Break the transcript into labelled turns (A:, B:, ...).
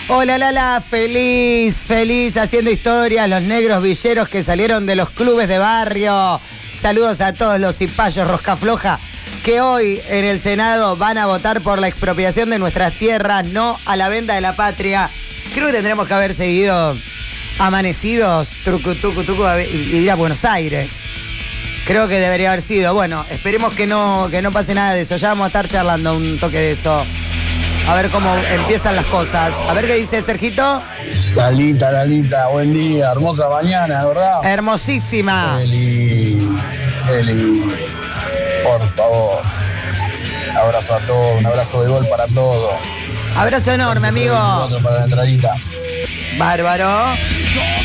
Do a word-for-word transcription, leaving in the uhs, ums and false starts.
A: Hola, Lala, feliz, feliz haciendo historia. Los negros villeros que salieron de los clubes de barrio. Saludos a todos los cipayos roscafloja que hoy en el Senado van a votar por la expropiación de nuestras tierras, no a la venta de la patria. Creo que tendremos que haber seguido amanecidos, trucu, tucu, tucu, y ir a Buenos Aires. Creo que debería haber sido. Bueno, esperemos que no, que no pase nada de eso. Ya vamos a estar charlando un toque de eso. A ver cómo empiezan las cosas. A ver qué dice Sergito.
B: Lalita, Lalita, buen día. Hermosa mañana, ¿verdad?
A: Hermosísima.
B: Eli, Eli, por favor. Un abrazo a todos, un abrazo de gol para todos.
A: Abrazo enorme, amigo.
B: Otro para la entradita.
A: Bárbaro.